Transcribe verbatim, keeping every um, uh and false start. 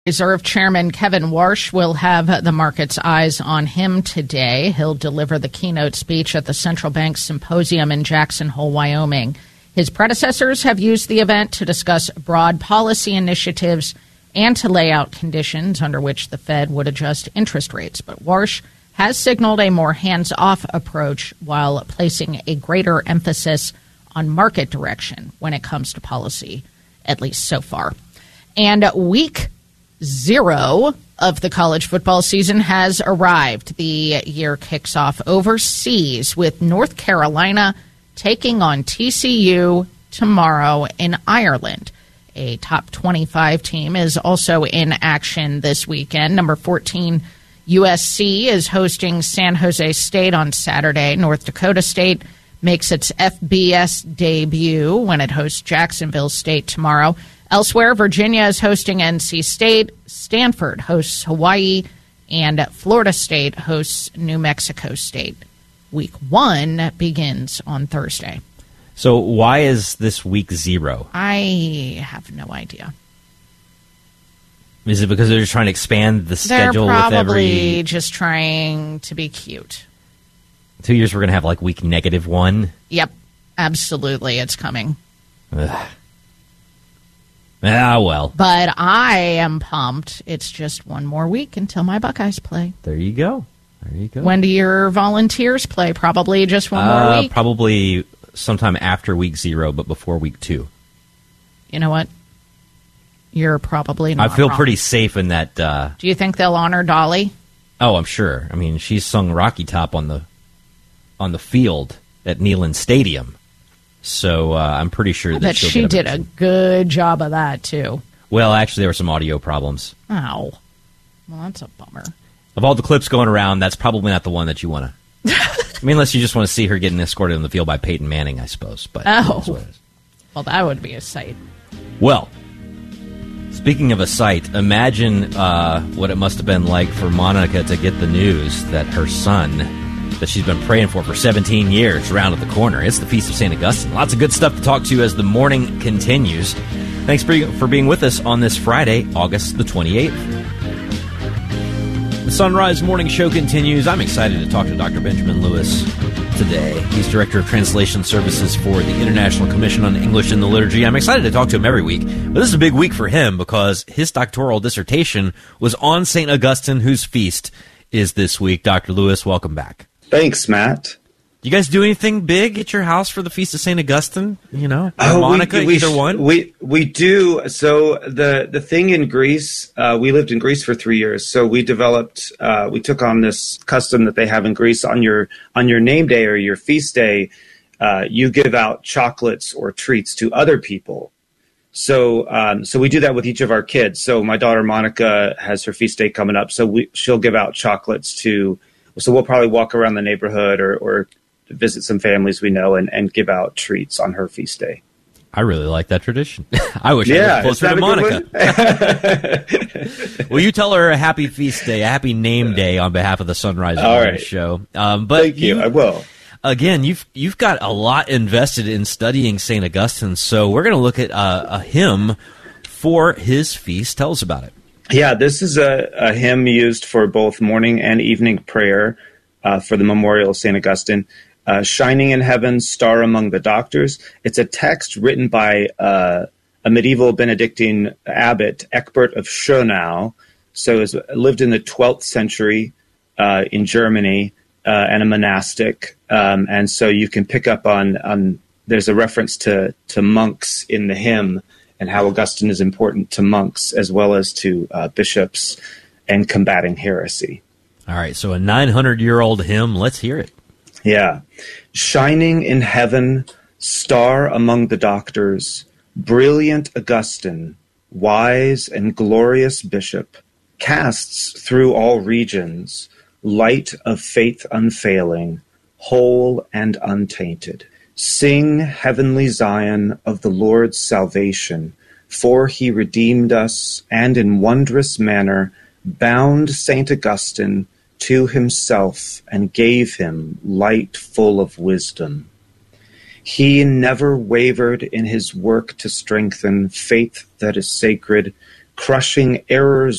Reserve Chairman Kevin Warsh will have the market's eyes on him today. He'll deliver the keynote speech at the Central Bank Symposium in Jackson Hole, Wyoming. His predecessors have used the event to discuss broad policy initiatives and to lay out conditions under which the Fed would adjust interest rates. But Warsh has signaled a more hands-off approach while placing a greater emphasis on market direction when it comes to policy, at least so far. And week zero of the college football season has arrived. The year kicks off overseas with North Carolina taking on T C U tomorrow in Ireland. A top twenty-five team is also in action this weekend. Number fourteen, U S C, is hosting San Jose State on Saturday. North Dakota State makes its F B S debut when it hosts Jacksonville State tomorrow. Elsewhere, Virginia is hosting N C State, Stanford hosts Hawaii, and Florida State hosts New Mexico State. Week one begins on Thursday. So why is this week zero? I have no idea. Is it because they're just trying to expand the schedule They're probably with every... just trying to be cute. Two years we're going to have like week negative one? Yep, absolutely. It's coming. Ugh. Ah, well. But I am pumped. It's just one more week until my Buckeyes play. There you go. There you go. When do your Volunteers play? Probably just one uh, more week? Probably sometime after week zero, but before week two. You know what? You're probably not I feel wrong. pretty safe in that. Uh, Do you think they'll honor Dolly? Oh, I'm sure. I mean, she's sung Rocky Top on the on the field at Neyland Stadium. So uh, I'm pretty sure I that bet she'll she get a did a good job of that, too. Well, actually, there were some audio problems. Oh. Well, that's a bummer. Of all the clips going around, that's probably not the one that you want to... I mean, unless you just want to see her getting escorted on the field by Peyton Manning, I suppose. But oh. What it is. Well, that would be a sight. Well, speaking of a sight, imagine uh, what it must have been like for Monica to get the news that her son, that she's been praying for for seventeen years, around at the corner. It's the Feast of Saint Augustine. Lots of good stuff to talk to as the morning continues. Thanks for, for being with us on this Friday, August the twenty-eighth. The Sunrise Morning Show continues. I'm excited to talk to Doctor Benjamin Lewis today. He's Director of Translation Services for the International Commission on English in the Liturgy. I'm excited to talk to him every week, but this is a big week for him because his doctoral dissertation was on Saint Augustine, whose feast is this week. Doctor Lewis, welcome back. Thanks, Matt. You guys do anything big at your house for the Feast of Saint Augustine? You know, oh, Monica, we, we, either one? We we do. So the the thing in Greece, uh, we lived in Greece for three years. So we developed, uh, we took on this custom that they have in Greece on your on your name day or your feast day. Uh, you give out chocolates or treats to other people. So um, so we do that with each of our kids. So my daughter Monica has her feast day coming up. So we, she'll give out chocolates to. So we'll probably walk around the neighborhood or, or visit some families we know and, and give out treats on her feast day. I really like that tradition. I wish yeah, I was closer to Monica. Will you tell her a happy feast day, a happy name day on behalf of the Sunrise Morning right. Show? Um, but Thank you. you. I will. Again, you've you've got a lot invested in studying Saint Augustine, so we're going to look at uh, a hymn for his feast. Tell us about it. Yeah, this is a, a hymn used for both morning and evening prayer uh, for the memorial of Saint Augustine. Uh, Shining in Heaven, Star Among the Doctors. It's a text written by uh, a medieval Benedictine abbot, Ecbert of Schönau. So he lived in the twelfth century uh, in Germany uh, and a monastic. Um, and so you can pick up on, on there's a reference to, to monks in the hymn, and how Augustine is important to monks as well as to uh, bishops and combating heresy. All right, so a nine hundred year old hymn. Let's hear it. Yeah. Shining in heaven, star among the doctors, brilliant Augustine, wise and glorious bishop, casts through all regions light of faith unfailing, whole and untainted. Sing, heavenly Zion, of the Lord's salvation, for he redeemed us, and in wondrous manner bound Saint Augustine to himself, and gave him light full of wisdom. He never wavered in his work to strengthen faith that is sacred, crushing errors